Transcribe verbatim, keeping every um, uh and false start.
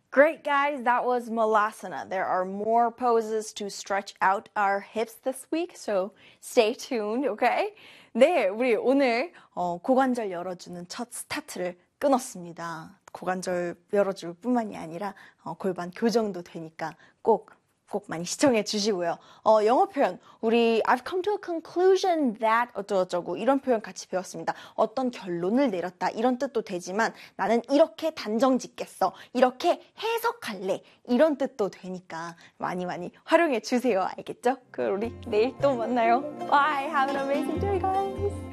Great, guys. That was Malasana. There are more poses to stretch out our hips this week, so stay tuned, okay? 네, 우리 오늘 어, 고관절 열어주는 첫 스타트를 끊었습니다. 고관절 열어줄 뿐만이 아니라 어, 골반 교정도 되니까 꼭 꼭 많이 시청해 주시고요. 어, 영어 표현, 우리 I've come to a conclusion that 어쩌고저쩌고 이런 표현 같이 배웠습니다. 어떤 결론을 내렸다 이런 뜻도 되지만 나는 이렇게 단정 짓겠어. 이렇게 해석할래. 이런 뜻도 되니까 많이 많이 활용해 주세요. 알겠죠? 그럼 우리 내일 또 만나요. Bye. Have an amazing day, guys.